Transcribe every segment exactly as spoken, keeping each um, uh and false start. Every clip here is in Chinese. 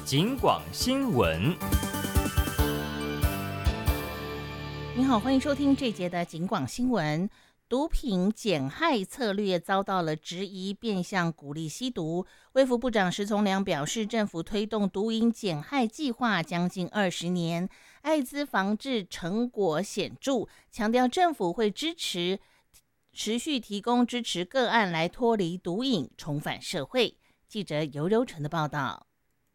警广新闻。 你好，欢迎收听这节的警广新闻。毒品减害策略遭到了质疑，变相鼓励吸毒。卫福部长石从良表示，政府推动毒瘾减害计划将近二十年，艾滋防治成果显著，强调政府会支持持续提供支持个案来脱离毒瘾，重返社会。记者尤柔成的报道。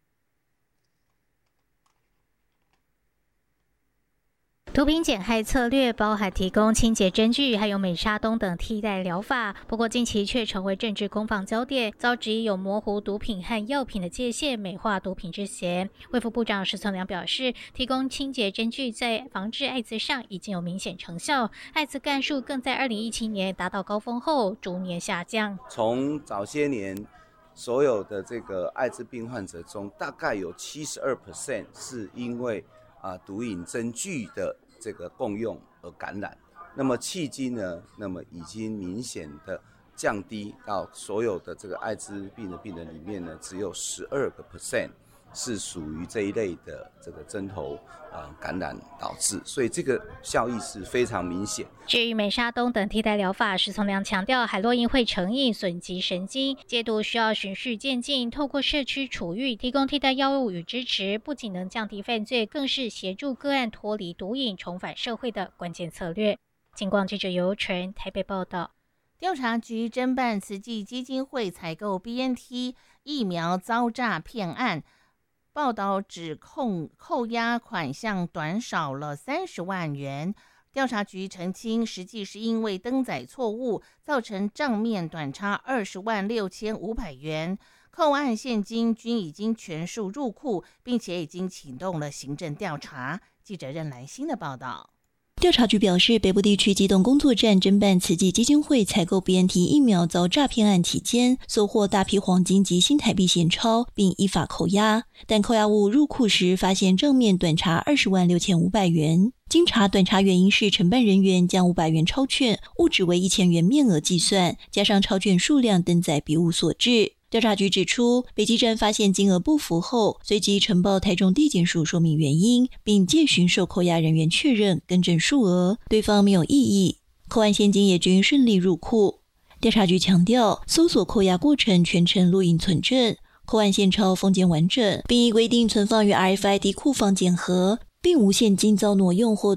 毒品减害策略包含提供清洁针具，还有美沙酮等替代疗法。不过近期却成为政治攻防焦点，遭质疑有模糊毒品和药品的界限，美化毒品之嫌。卫福部长石从良表示，提供清洁针具在防治艾滋上已经有明显成效，艾滋个案数更在二零一七年达到高峰后逐年下降。 从早些年所有的这个艾滋病患者中，大概有 百分之七十二 是因为啊，毒瘾针具的这个共用而感染，那么迄今呢，那么已经明显的降低到所有的这个艾滋病的病人里面呢，只有 百分之十二 是属于这一类的这个针头呃感染导致，所以这个效益是非常明显。 至于美沙酮等替代疗法，石从良强调，海洛因会成瘾，损及神经，戒毒需要循序渐进，透过社区处遇，提供替代药物与支持，不仅能降低犯罪，更是协助个案脱离毒瘾、重返社会的关键策略。警广记者尤纯台北报道。 调查局侦办慈济基金会采购 B N T 疫苗遭诈骗案。报道指控扣押款项短少了三十万元，调查局澄清，实际是因为登载错误，造成账面短差二十万六千五百元。扣案现金均已经全数入库，并且已经启动了行政调查。记者任兰心的报道。 调查局表示，北部地区机动工作站侦办慈济基金会采购 B N T 疫苗遭诈骗案期间，搜获大批黄金及新台币现钞，并依法扣押。但扣押物入库时，发现账面短差二十万六千五百元。经查，短差原因是承办人员将五百元钞券误指为一千元面额计算，加上钞券数量登载笔误所致。调查局指出，北基站发现金额不符后，随即呈报台中地检署说明原因，并届询受扣押人员确认更正数额，对方没有异议，扣案现金也均顺利入库。调查局强调，搜索扣押过程全程录影存证，扣案现钞封件完整，并依规定存放于 R F I D 库房检核，并无现金遭挪用或